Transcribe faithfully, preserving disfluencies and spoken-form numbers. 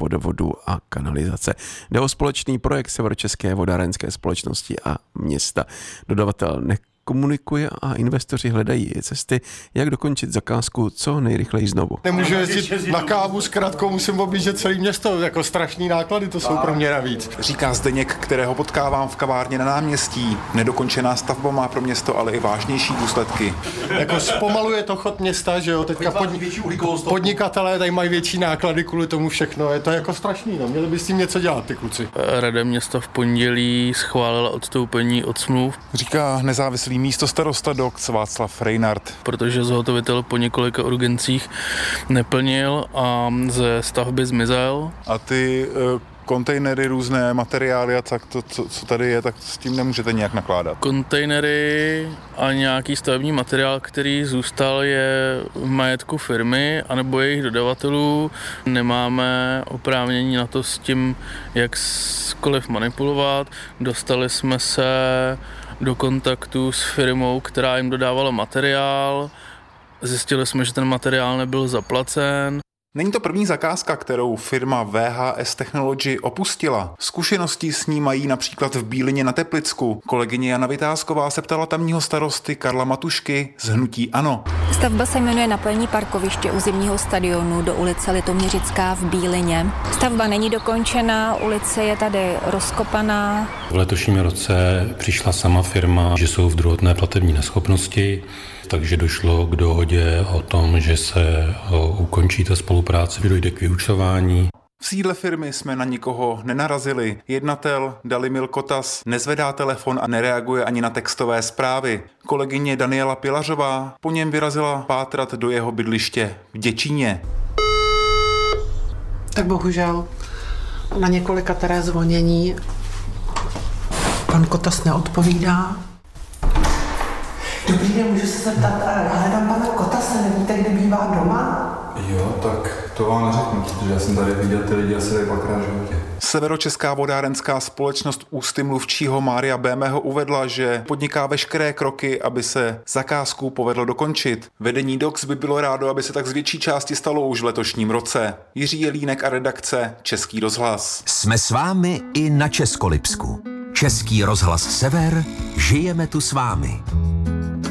vodovodu a kanalizace. Jde o společný projekt Severočeské vodárenské společnosti a města. Dodavatel komunikuje a investoři hledají cesty, jak dokončit zakázku co nejrychleji znovu. Nemůžu jezdit na kávu s kratkou, musím objíždět celé město, jako strašný náklady to jsou pro mě navíc. Říká Zdeněk, kterého potkávám v kavárně na náměstí. Nedokončená stavba má pro město ale i vážnější důsledky. Jako zpomaluje to chod města, že jo, teďka podni- podnikatelé tady mají větší náklady kvůli tomu všechno, je to jako strašný, no, měli by s tím něco dělat ty kluci. Rada města v pondělí schválila odstoupení od smluv. Říká nezávislý místostarosta doc Václav Rejnard. Protože zhotovitel po několika urgencích neplnil a ze stavby zmizel. A ty uh, kontejnery, různé materiály a tak to, co, co tady je, tak s tím nemůžete nějak nakládat. Kontejnery a nějaký stavební materiál, který zůstal, je v majetku firmy anebo jejich dodavatelů. Nemáme oprávnění na to s tím jakkoliv manipulovat. Dostali jsme se do kontaktu s firmou, která jim dodávala materiál. Zjistili jsme, že ten materiál nebyl zaplacen. Není to první zakázka, kterou firma V H S Technology opustila. Zkušenosti s ní mají například v Bílině na Teplicku. Kolegyně Jana Vytázková se ptala tamního starosty Karla Matušky z hnutí ANO. Stavba se jmenuje Naplní parkoviště u zimního stadionu do ulice Litoměřická v Bílině. Stavba není dokončena, ulice je tady rozkopaná. V letošním roce přišla sama firma, že jsou v druhotné platební neschopnosti, takže došlo k dohodě o tom, že se ukončí ta spolupráce, že dojde k vyúčtování. V sídle firmy jsme na nikoho nenarazili. Jednatel Dalimil Kotas nezvedá telefon a nereaguje ani na textové zprávy. Kolegyně Daniela Pilařová po něm vyrazila pátrat do jeho bydliště v Děčíně. Tak bohužel na několikeré zvonění pan Kotas neodpovídá. Dobrý den, můžu se zeptat, hledám pana Kotase, nevíte, kde bývá doma? Jo, tak to vám neřeknu, protože já jsem tady viděl ty lidi asi tak dvakrát v životě. Severočeská vodárenská společnost ústy mluvčího Mária Bémého uvedla, že podniká veškeré kroky, aby se zakázku povedlo dokončit. Vedení doc by bylo rádo, aby se tak z větší části stalo už v letošním roce. Jiří Jelínek a redakce Český rozhlas. Jsme s vámi i na Českolipsku. Český rozhlas Sever, žijeme tu s vámi.